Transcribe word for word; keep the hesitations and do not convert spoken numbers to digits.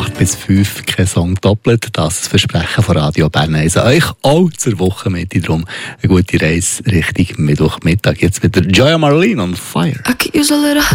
acht bis fünf kein Song doppelt. Das ist Versprechen von Radio Bern eins. Euch auch zur Wochenmitte. Darum eine gute Reise Richtung Mittwochmittag. Jetzt mit der Joya Marlene on Fire. I could use a little